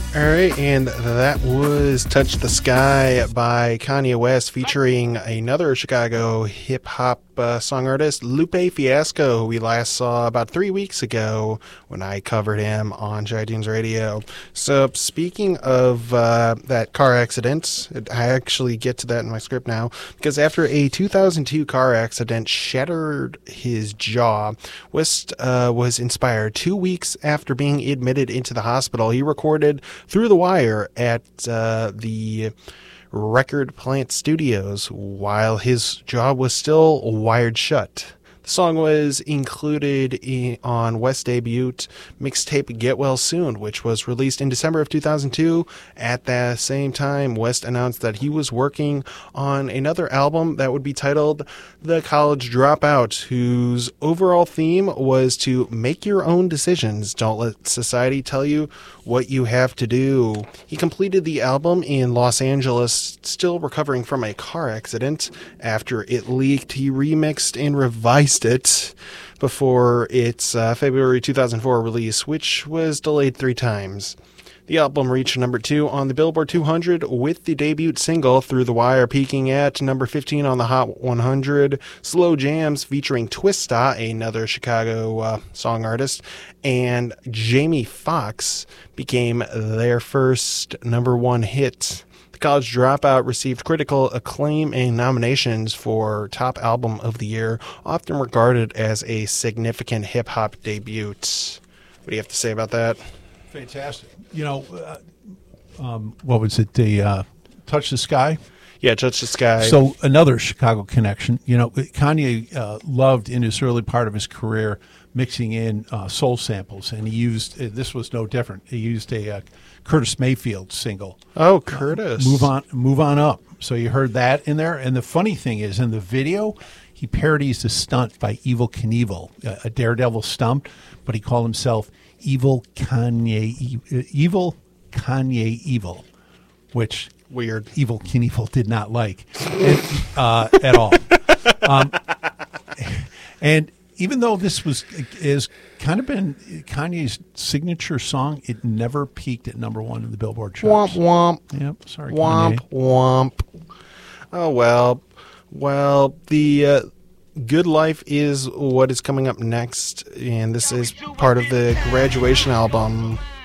All right, and that was Touch the Sky by Kanye West featuring another Chicago hip-hop song artist, Lupe Fiasco, who we last saw about 3 weeks ago when I covered him on Jai Tunes Radio. So speaking of that car accident, I actually get to that in my script now, because after a 2002 car accident shattered his jaw, West was inspired. 2 weeks after being admitted into the hospital, he recorded Through the Wire at the Record Plant Studios while his jaw was still wired shut. The song was included on West's debut mixtape Get Well Soon, which was released in December of 2002. At the same time, West announced that he was working on another album that would be titled The College Dropout, whose overall theme was to make your own decisions. Don't let society tell you what you have to do. He completed the album in Los Angeles, still recovering from a car accident. After it leaked, he remixed and revised it before its February 2004 release, which was delayed 3 times. The album reached number 2 on the Billboard 200 with the debut single Through the Wire peaking at number 15 on the Hot 100. Slow Jams featuring Twista, another Chicago song artist, and Jamie Foxx became their first number 1 hit. College Dropout received critical acclaim and nominations for Top Album of the Year, often regarded as a significant hip-hop debut. What do you have to say about that? Fantastic. You know, what was it? The Touch the Sky? Yeah, Touch the Sky. So another Chicago connection. You know, Kanye loved in his early part of his career mixing in soul samples, and he used, this was no different, he used a Curtis Mayfield single. Oh, Curtis. Move on Up. So you heard that in there. And the funny thing is, in the video, he parodies a stunt by Evel Knievel, a Daredevil stunt, but he called himself Evil Kanye Evil, which weird. Evel Knievel did not like at all. And even though this is kind of been Kanye's signature song, it never peaked at number 1 in the Billboard charts. Womp womp. Yep. Sorry, womp Kanye. Womp. Oh well. The Good Life is what is coming up next, and this is part of the Graduation album.